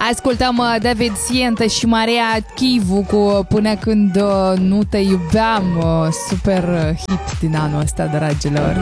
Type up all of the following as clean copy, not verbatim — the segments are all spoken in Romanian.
Ascultăm David Siente și Maria Chivu cu Până când nu te iubeam. Super hit din anul ăsta, dragilor.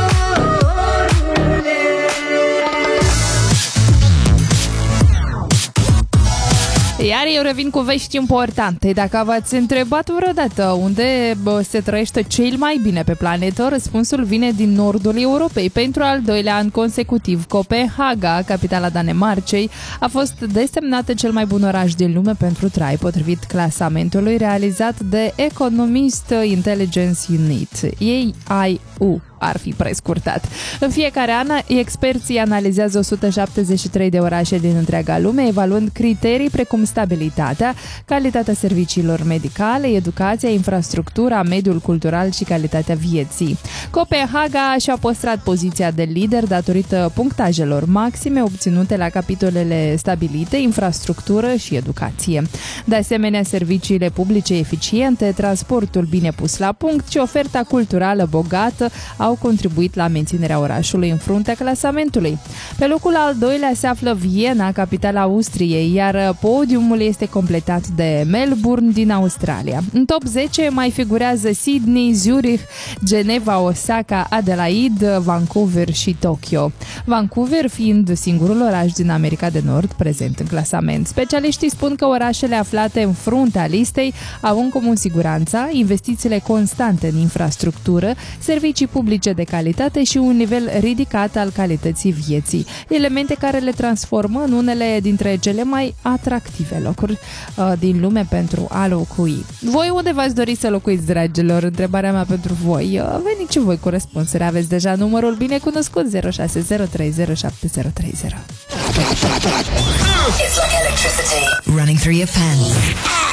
Iar eu revin cu vești importante. Dacă v-ați întrebat vreodată unde se trăiește cel mai bine pe planetă, răspunsul vine din nordul Europei. Pentru al doilea an consecutiv, Copenhaga, capitala Danemarcei, a fost desemnată cel mai bun oraș din lume pentru trai, potrivit clasamentului realizat de Economist Intelligence Unit, EIU ar fi prescurtat. În fiecare an, experții analizează 173 de orașe din întreaga lume, evaluând criterii precum stabilitatea, calitatea serviciilor medicale, educația, infrastructura, mediul cultural și calitatea vieții. Copenhaga și-a păstrat poziția de lider datorită punctajelor maxime obținute la capitolele stabilite, infrastructură și educație. De asemenea, serviciile publice eficiente, transportul bine pus la punct și oferta culturală bogată au contribuit la menținerea orașului în fruntea clasamentului. Pe locul al doilea se află Viena, capitala Austriei, iar podiumul este completat de Melbourne din Australia. În top 10 mai figurează Sydney, Zurich, Geneva, Osaka, Adelaide, Vancouver și Tokyo. Vancouver fiind singurul oraș din America de Nord prezent în clasament. Specialiștii spun că orașele aflate în fruntea listei au în comun siguranța, investițiile constante în infrastructură, servicii publice de calitate și un nivel ridicat al calității vieții, elemente care le transformă în unele dintre cele mai atractive locuri din lume pentru a locui. Voi unde v-ați dori să locuiți, dragilor? Întrebarea mea pentru voi. Veniți și voi cu răspunsuri. Aveți deja numărul bine cunoscut 0603073030. It's like electricity running through your pants.